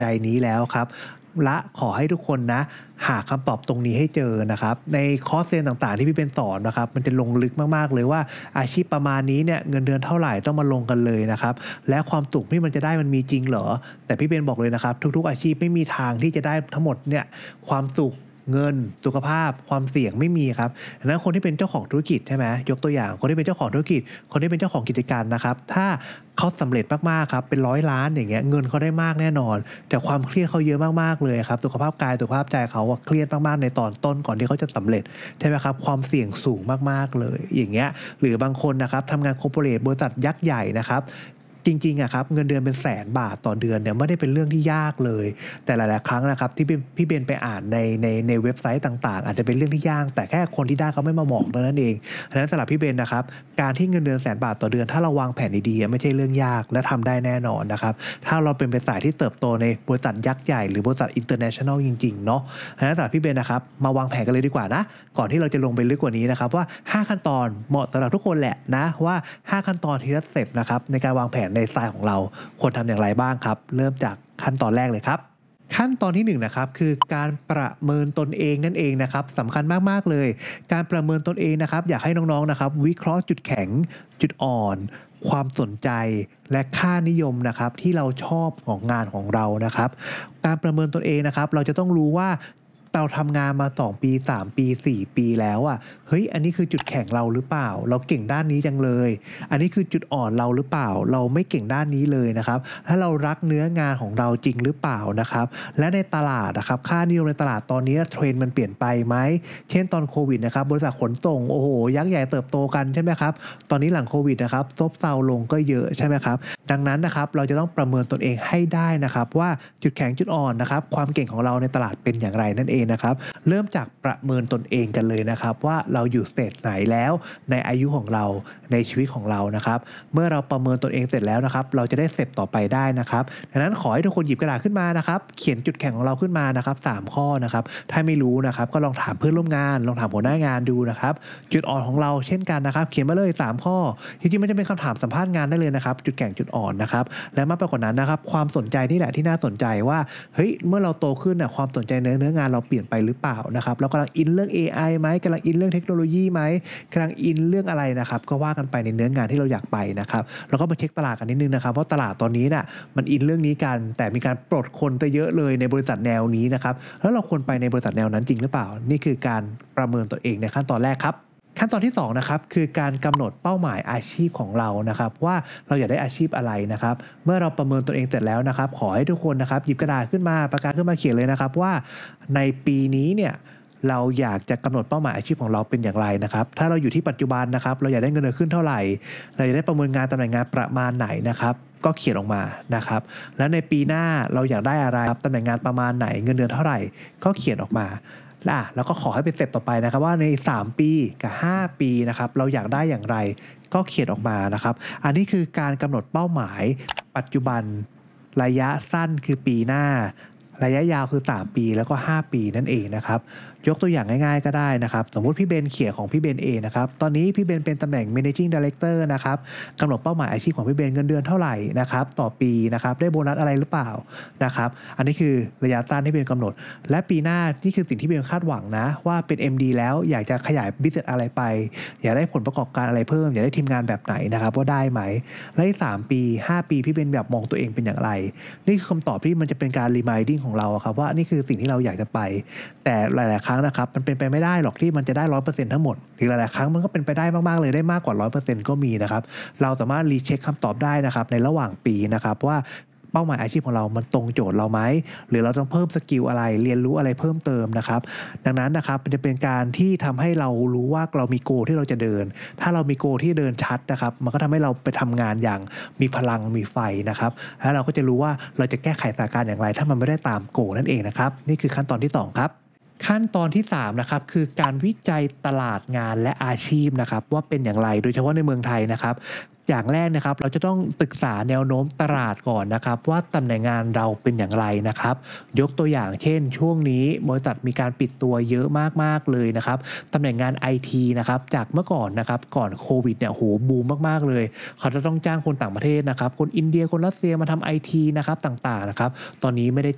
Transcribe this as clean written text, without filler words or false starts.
ใจนี้แล้วครับและขอให้ทุกคนนะหาคำตอบตรงนี้ให้เจอนะครับในคอร์สเรียนต่างๆที่พี่เป็นสอนนะครับมันจะลงลึกมากๆเลยว่าอาชีพประมาณนี้เนี่ยเงินเดือนเท่าไหร่ต้องมาลงกันเลยนะครับและความสุขที่มันจะได้มันมีจริงเหรอแต่พี่เบนบอกเลยนะครับทุกๆอาชีพไม่มีทางที่จะได้ทั้งหมดเนี่ยความสุขเงินสุขภาพความเสี่ยงไม่มีครับดังนั้นคนที่เป็นเจ้าของธุรกิจใช่ไหมยกตัวอย่างคนที่เป็นเจ้าของธุรกิจคนที่เป็นเจ้าของกิจการนะครับถ้าเขาสำเร็จมากๆครับเป็น100 ล้านอย่างเงี้ยเงินเขาได้มากแน่นอนแต่ความเครียดเขาเยอะมากๆเลยครับสุขภาพกายสุขภาพใจเขาอะเครียดมากๆในตอนต้นก่อนที่เขาจะสำเร็จใช่ไหมครับความเสี่ยงสูงมากๆเลยอย่างเงี้ยหรือบางคนนะครับทำงานคอร์ปอเรทบริษัทยักษ์ใหญ่นะครับจริงๆอะครับเงินเดือนเป็นแสนบาทต่อเดือนเนี่ยไม่ได้เป็นเรื่องที่ยากเลยแต่หลายๆครั้งนะครับที่พี่เบนไปอ่านในเว็บไซต์ต่างๆอาจจะเป็นเรื่องที่ยากแต่แค่คนที่ได้เขาไม่มาบอกเท่านั้นเองดังนั้นสำหรับพี่เบนนะครับการที่เงินเดือนแสนบาทต่อเดือนถ้าเราวางแผนดีๆไม่ใช่เรื่องยากและทำได้แน่นอนนะครับถ้าเราเป็นสายที่เติบโตในบริษัทยักษ์ใหญ่หรือบริษัท international จริงๆเนาะดังนั้นสำหรับพี่เบนนะครับมาวางแผนกันเลยดีกว่านะก่อนที่เราจะลงไปลึกกว่านี้นะครับว่า5ขั้นตอนเหมาะสำหรับทุกคนแหละนะว่า5ขั้นตอนทีละสเต็ปนะครับในการวางแผนในสไตล์ของเราควรทำอย่างไรบ้างครับเริ่มจากขั้นตอนแรกเลยครับขั้นตอนที่1นะครับคือการประเมินตนเองนั่นเองนะครับสำคัญมากๆเลยการประเมินตนเองนะครับอยากให้น้องๆนะครับวิเคราะห์จุดแข็งจุดอ่อนความสนใจและค่านิยมนะครับที่เราชอบของงานของเรานะครับการประเมินตนเองนะครับเราจะต้องรู้ว่าเราทำงานมา2ปี3ปี4ปีแล้วอะเฮ้ยอันนี้คือจุดแข็งเราหรือเปล่าเราเก่งด้านนี้จังเลยอันนี้คือจุดอ่อนเราหรือเปล่าเราไม่เก่งด้านนี้เลยนะครับถ้าเรารักเนื้องานของเราจริงหรือเปล่านะครับและในตลาดนะครับค่านิยมในตลาดตอนนี้ trend มันเปลี่ยนไปไหมเช่นตอนโควิดนะครับบริษัทขนส่งโอ้โฮยักษ์ใหญ่เติบโตกันใช่ไหมครับตอนนี้หลังโควิดนะครับซบเซาลงก็เยอะใช่ไหมครับดังนั้นนะครับเราจะต้องประเมินตนเองให้ได้นะครับว่าจุดแข็งจุดอ่อนนะครับความเก่งของเราในตลาดเป็นอย่างไรนั่นเองนะครับเริ่มจากประเมินตนเองกันเลยนะครับว่าเราอยู่สเตจไหนแล้วในอายุของเราในชีวิตของเรานะครับเมื่อเราประเมินตนเองเสร็จแล้วนะครับเราจะได้สเต็ปต่อไปได้นะครับดังนั้นขอให้ทุกคนหยิบกระดาษขึ้นมานะครับเขียนจุดแข็งของเราขึ้นมานะครับ3ข้อนะครับถ้าไม่รู้นะครับก็ลองถามเพื่อนร่วมงานลองถามหัวหน้างานดูนะครับจุดอ่อนของเราเช่นกันนะครับเขียนมาเลย3ข้อจริงๆมันจะเป็นคำถามสัมภาษณ์งานได้เลยนะครับจุดแข็งจุดอ่อนนะครับและมากไปกว่านั้นนะครับความสนใจนี่แหละที่น่าสนใจว่าเฮ้ยเมื่อเราโตขึ้นน่ะความสนใจในเนื้องานเราเปลี่ยนไปหรือเปล่านะครับเรากำลังอินเรื่องเอไอไหมกำลังอินเรื่องเทคโนโลยีไหมกำลังอินเรื่องอะไรนะครับก็ว่ากันไปในเนื้องานที่เราอยากไปนะครับแล้วก็มาเช็คตลาดกันนิดนึงนะครับเพราะตลาดตอนนี้น่ะมันอินเรื่องนี้กันแต่มีการปลดคนไปเยอะเลยในบริษัทแนวนี้นะครับแล้วเราควรไปในบริษัทแนวนั้นจริงหรือเปล่านี่คือการประเมินตัวเองในขั้นตอนแรกครับขั้นตอนที่2นะครับคือการกำหนดเป้าหมายอาชีพของเรานะครับว่าเราอยากได้อาชีพอะไรนะครับเมื่อเราประเมินตัวเองเสร็จแล้วนะครับขอให้ทุกคนนะครับหยิบกระดาษขึ้นมาปากกาขึ้นมาเขียนเลยนะครับว่าในปีนี้เนี่ยเราอยากจะกำหนดเป้าหมายอาชีพของเราเป็นอย่างไรนะครับถ้าเราอยู่ที่ปัจจุบันนะครับเราอยากได้เงินเดือนขึ้นเท่าไหร่เราอยากได้ประเมินงานตำแหน่งงานประมาณไหนนะครับก็เขียนออกมานะครับแล้วในปีหน้าเราอยากได้อะไรครับตำแหน่งงานประมาณไหนเงินเดือนเท่าไหร่ก็เขียนออกมาแล้วก็ขอให้เป็นสเต็ปต่อไปนะครับว่าใน3ปีกับ5ปีนะครับเราอยากได้อย่างไรก็เขียนออกมานะครับอันนี้คือการกำหนดเป้าหมายปัจจุบันระยะสั้นคือปีหน้าระยะยาวคือ3ปีแล้วก็5ปีนั่นเองนะครับยกตัวอย่างง่ายๆก็ได้นะครับสมมุติพี่เบนเขียนของพี่เบนเองนะครับตอนนี้พี่เบนเป็นตำแหน่ง Managing Director นะครับกำหนดเป้าหมายอาชีพของพี่เบนเงินเดือนเท่าไหร่นะครับต่อปีนะครับได้โบนัสอะไรหรือเปล่านะครับอันนี้คือระยะสั้นที่พี่เบนกำหนดและปีหน้านี่คือสิ่งที่พี่เบนคาดหวังนะว่าเป็น MD แล้วอยากจะขยาย Business อะไรไปอยากได้ผลประกอบการอะไรเพิ่มอยากได้ทีมงานแบบไหนนะครับว่าได้ไหมและอีก3ปี5ปีพี่เบนแบบมองตัวเองเป็นอย่างไรนี่คือคำตอบที่มันจะเป็นการ reminding ของเราครับว่านี่คือสิ่งที่เราอยากจะไปแต่หลายๆครั้งนะครับมันเป็นไปไม่ได้หรอกที่มันจะได้ 100% ทั้งหมดหรือหลายๆครั้งมันก็เป็นไปได้มากๆเลยได้มากกว่า 100% ก็มีนะครับเราสามารถรีเช็คคำตอบได้นะครับในระหว่างปีนะครับว่าเป้าหมายอาชีพของเรามันตรงโจทย์เราไหมหรือเราต้องเพิ่มสกิลอะไรเรียนรู้อะไรเพิ่มเติมนะครับดังนั้นนะครับมันจะเป็นการที่ทำให้เรารู้ว่าเรามี goal ที่เราจะเดินถ้าเรามี goal ที่เดินชัดนะครับมันก็ทำให้เราไปทำงานอย่างมีพลังมีไฟนะครับแล้วเราก็จะรู้ว่าเราจะแก้ไขสถานการณ์อย่างไรถ้ามันไม่ได้ตาม goal นั่นเองนะครับนี่คือขั้นตอนที่2ครับขั้นตอนที่3นะครับคือการวิจัยตลาดงานและอาชีพนะครับว่าเป็นอย่างไรโดยเฉพาะในเมืองไทยนะครับอย่างแรกนะครับเราจะต้องศึกษาแนวโน้มตลาดก่อนนะครับว่าตำแหน่งงานเราเป็นอย่างไรนะครับยกตัวอย่างเช่นช่วงนี้บริษัทมีการปิดตัวเยอะมากๆเลยนะครับตำแหน่งงานไอทีนะครับจากเมื่อก่อนนะครับก่อนโควิดเนี่ยโหบูมมากๆเลยเขาจะต้องจ้างคนต่างประเทศนะครับคนอินเดียคนรัสเซียมาทำไอทีนะครับต่างๆนะครับตอนนี้ไม่ได้